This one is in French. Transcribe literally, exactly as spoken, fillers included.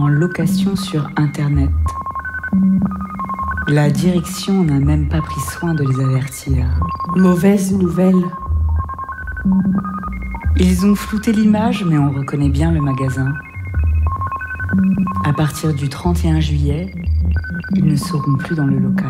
en location sur Internet. La direction n'a même pas pris soin de les avertir. Mauvaise nouvelle. Ils ont flouté l'image, mais on reconnaît bien le magasin. À partir du trente et un juillet, ils ne seront plus dans le local.